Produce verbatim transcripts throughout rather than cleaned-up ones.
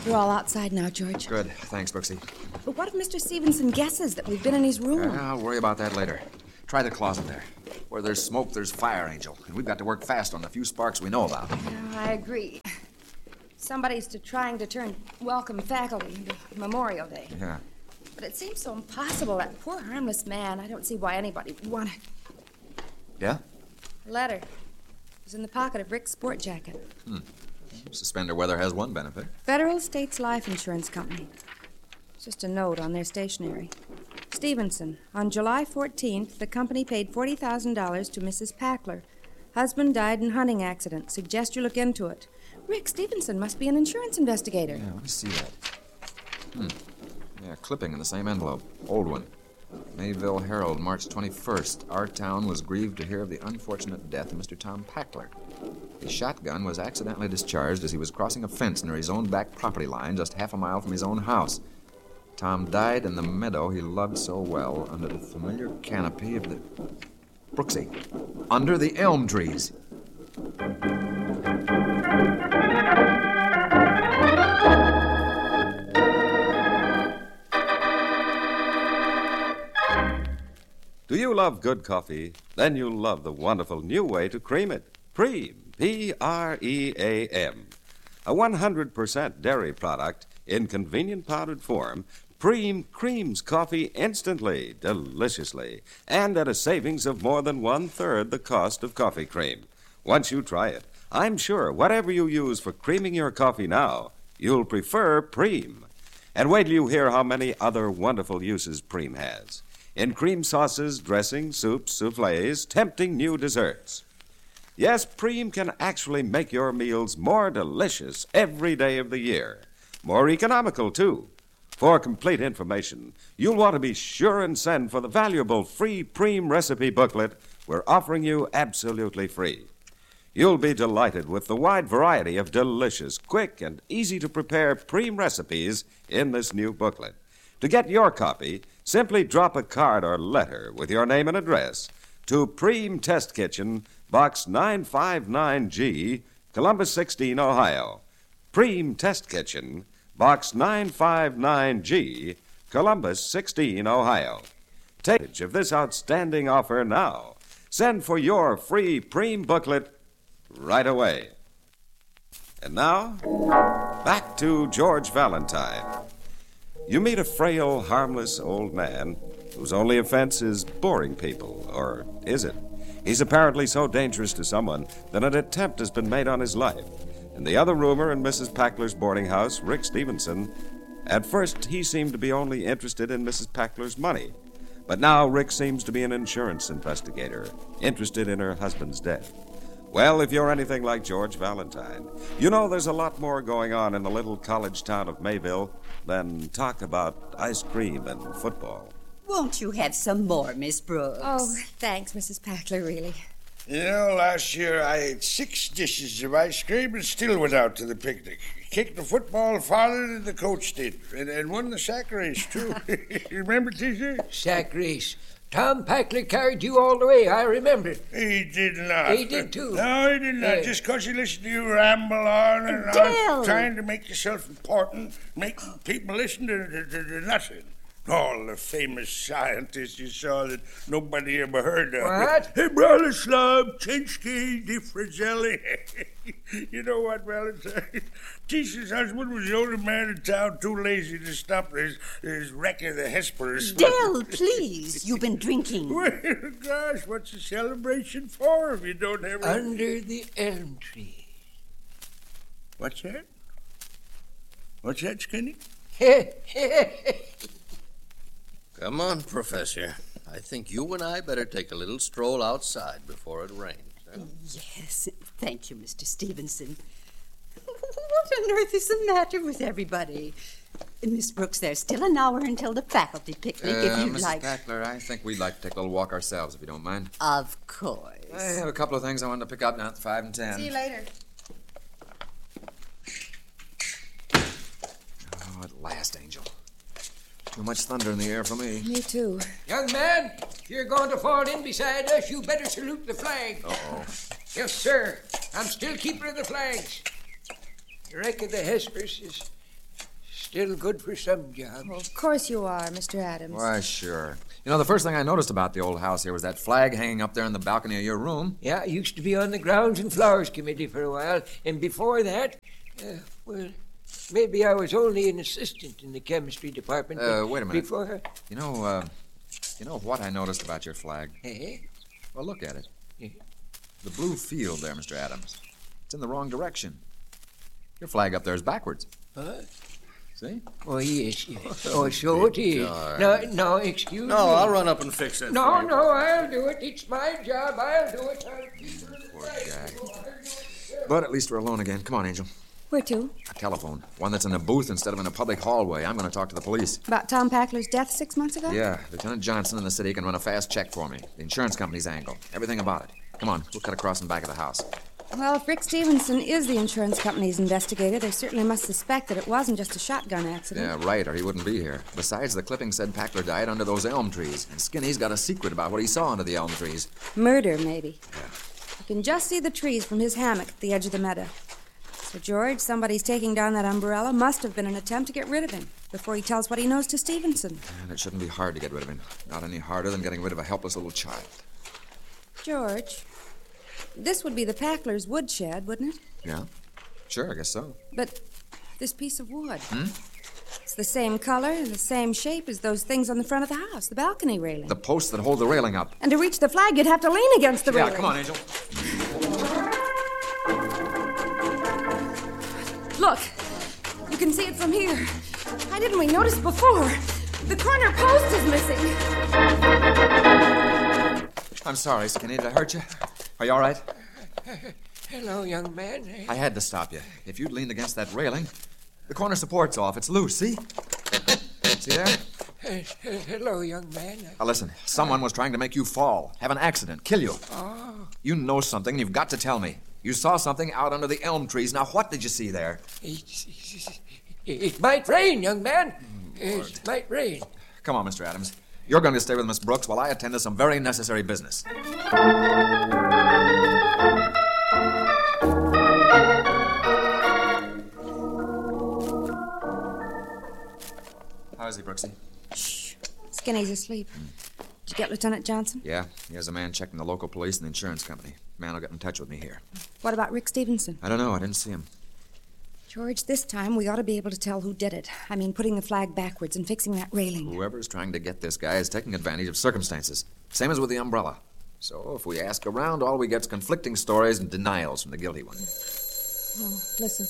We're all outside now, George. Good. Thanks, Brooksy. But what if Mister Stevenson guesses that we've been in his room? Uh, I'll worry about that later. Try the closet there. Where there's smoke, there's fire, Angel. And we've got to work fast on the few sparks we know about. No, I agree. Somebody's to trying to turn welcome faculty into Memorial Day. Yeah. But it seems so impossible. That poor, harmless man. I don't see why anybody would want it. Yeah? A letter. It was in the pocket of Rick's sport jacket. Hmm. Suspender weather has one benefit. Federal States Life Insurance Company. It's just a note on their stationery. Stevenson, on July fourteenth, the company paid forty thousand dollars to Missus Packler. Husband died in hunting accident. Suggest you look into it. Rick Stevenson must be an insurance investigator. Yeah, let me see that. Hmm. Yeah, clipping in the same envelope. Old one. Mayville Herald, March twenty-first. Our town was grieved to hear of the unfortunate death of Mister Tom Packler. His shotgun was accidentally discharged as he was crossing a fence near his own back property line just half a mile from his own house. Tom died in the meadow he loved so well under the familiar canopy of the... Brooksy, under the elm trees. Do you love good coffee? Then you'll love the wonderful new way to cream it. Preem, P R E A M. A one hundred percent dairy product in convenient powdered form, Preem creams coffee instantly, deliciously, and at a savings of more than one-third the cost of coffee cream. Once you try it, I'm sure whatever you use for creaming your coffee now, you'll prefer Preem. And wait till you hear how many other wonderful uses Preem has. In cream sauces, dressings, soups, soufflés, tempting new desserts. Yes, Preem can actually make your meals more delicious every day of the year. More economical, too. For complete information, you'll want to be sure and send for the valuable free Preem recipe booklet we're offering you absolutely free. You'll be delighted with the wide variety of delicious, quick, and easy-to-prepare Preem recipes in this new booklet. To get your copy, simply drop a card or letter with your name and address to Preem Test Kitchen, Box nine five nine G, Columbus sixteen, Ohio. Preem Test Kitchen, Box nine five nine G, Columbus sixteen, Ohio. Take advantage of this outstanding offer now. Send for your free Preem booklet right away. And now, back to George Valentine. You meet a frail, harmless old man whose only offense is boring people, or is it? He's apparently so dangerous to someone that an attempt has been made on his life. And the other roomer in Missus Packler's boarding house, Rick Stevenson, at first he seemed to be only interested in Missus Packler's money. But now Rick seems to be an insurance investigator, interested in her husband's death. Well, if you're anything like George Valentine, you know there's a lot more going on in the little college town of Mayville than talk about ice cream and football. Won't you have some more, Miss Brooks? Oh, thanks, Missus Packler, really. You know, last year I ate six dishes of ice cream and still went out to the picnic. Kicked the football farther than the coach did, and, and won the sack race, too. You remember, T-J? Sack race. Tom Packler carried you all the way, I remember. He did not. He did, too. No, he did not. Hey. Just because he listened to you ramble on and Dale. on, trying to make yourself important, making people listen to, to, to, to nothing. All the famous scientists you saw that nobody ever heard of. What? Hey, Bronislaw, Chinsky, DiFrazelli. You know what, Valentine? Tisha's husband was the only man in town too lazy to stop his, his wreck of the Hesperus. Dale, please. You've been drinking. Well, gosh, what's a celebration for if you don't have... a- Under the elm tree. What's that? What's that, Skinny? Come on, Professor. I think you and I better take a little stroll outside before it rains. Huh? Yes, thank you, Mister Stevenson. What on earth is the matter with everybody? Miss Brooks, there's still an hour until the faculty picnic, Uh, if you'd Missus like. Packler, I think we'd like to take a little walk ourselves, if you don't mind. Of course. I have a couple of things I wanted to pick up now at five and ten. See you later. Oh, at last, Angel. Too much thunder in the air for me. Me too. Young man, if you're going to fall in beside us, you better salute the flag. Uh-oh. Yes, sir. I'm still keeper of the flags. The wreck of the Hesperus is still good for some jobs. Well, of course you are, Mister Adams. Why, sure. You know, the first thing I noticed about the old house here was that flag hanging up there in the balcony of your room. Yeah, I used to be on the Grounds and Flowers Committee for a while, and before that, uh, well, maybe I was only an assistant in the chemistry department. Uh, wait a minute. Before, You know, uh, you know what I noticed about your flag? eh? Well, look at it. Yeah. The blue field there, Mister Adams. It's in the wrong direction. Your flag up there is backwards. Huh? See? Oh, yes, yes. Oh, so it is. darn. No, no, excuse No, me. I'll run up and fix it. No, for you. no, I'll do it. It's my job. I'll do it. I'll keep her in the Poor flag. guy. Oh, I'll do it. But at least we're alone again. Come on, Angel. Where to? A telephone. One that's in a booth instead of in a public hallway. I'm going to talk to the police. About Tom Packler's death six months ago? Yeah, Lieutenant Johnson in the city can run a fast check for me. The insurance company's angle. Everything about it. Come on, we'll cut across in back of the house. Well, if Rick Stevenson is the insurance company's investigator, they certainly must suspect that it wasn't just a shotgun accident. Yeah, right, or he wouldn't be here. Besides, the clipping said Packler died under those elm trees, and Skinny's got a secret about what he saw under the elm trees. Murder, maybe. Yeah. You can just see the trees from his hammock at the edge of the meadow. So, George, somebody's taking down that umbrella must have been an attempt to get rid of him before he tells what he knows to Stevenson. And it shouldn't be hard to get rid of him. Not any harder than getting rid of a helpless little child. George, this would be the Packler's woodshed, wouldn't it? Yeah? Sure, I guess so. But this piece of wood. Hmm? It's the same color and the same shape as those things on the front of the house, the balcony railing. The posts that hold the railing up. And to reach the flag, you'd have to lean against the Yeah, railing. come on, Angel. Look, you can see it from here. Why didn't we notice before? The corner post is missing. I'm sorry, Skinny. Did I hurt you? Are you all right? Hello, young man. I had to stop you. If you'd leaned against that railing, the corner support's off. It's loose, see? See there? Uh, hello, young man. Now listen, someone was trying to make you fall, have an accident, kill you. Oh, You know something, and you've got to tell me. You saw something out under the elm trees. Now, what did you see there? it's, it's, it might rain, young man. It might rain. Come on, Mister Adams. You're going to stay with Miss Brooks while I attend to some very necessary business. How is he, Brooksy? Skinny's asleep. Did you get Lieutenant Johnson? Yeah, he has a man checking the local police and the insurance company. Man will get in touch with me here. What about Rick Stevenson? I don't know. I didn't see him. George, this time we ought to be able to tell who did it. I mean, putting the flag backwards and fixing that railing. Whoever's trying to get this guy is taking advantage of circumstances. Same as with the umbrella. So if we ask around, all we get's conflicting stories and denials from the guilty one. Oh, listen.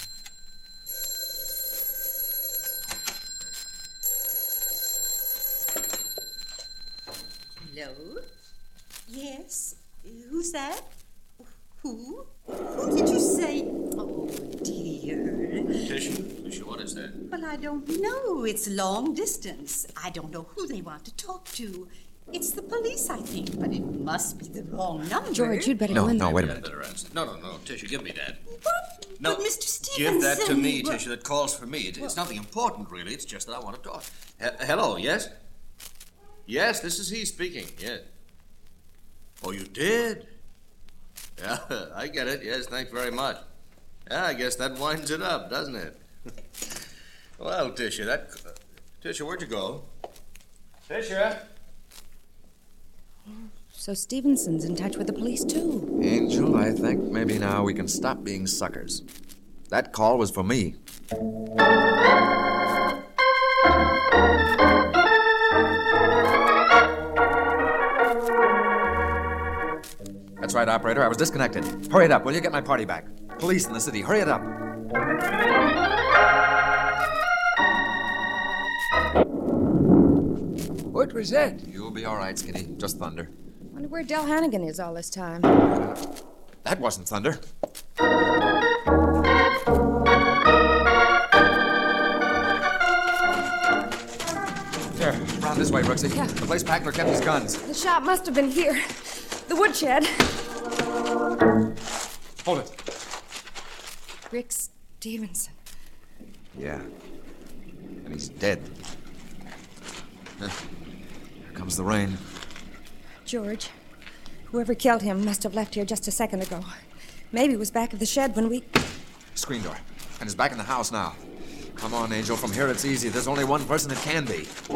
Hello? Yes? Who's that? Who? Who did you say? Oh, dear. Tisha, Tisha, what is that? Well, I don't know. It's long distance. I don't know who they want to talk to. It's the police, I think, but it must be the wrong number. George, you'd better No, go in no, there. wait a I'd minute. better answer. No, no, no, Tisha, give me that. What? No, But Mister Stevenson... give that to me, Well, Tisha. That calls for me. It, it's nothing important, really. It's just that I want to talk. He- hello, yes? Yes, this is he speaking, yes. Oh, you did? Yeah, I get it. Yes, thanks very much. Yeah, I guess that winds it up, doesn't it? Well, Tisha, that... Tisha, where'd you go? Tisha? So Stevenson's in touch with the police, too. Angel, I think maybe now we can stop being suckers. That call was for me. That's right, operator. I was disconnected. Hurry it up. Will you get my party back? Police in the city. Hurry it up. What was that? You'll be all right, Skinny. Just thunder. Wonder where Del Hannigan is all this time. That wasn't thunder. Here, round this way, Brooksy. Yeah. The place Packler kept his guns. The shop must have been here. The woodshed. Hold it. Rick Stevenson. Yeah. And he's dead. Huh. Here comes the rain. George, whoever killed him must have left here just a second ago. Maybe it was back of the shed when we... Screen door. And he's back in the house now. Come on, Angel. From here it's easy. There's only one person it can be.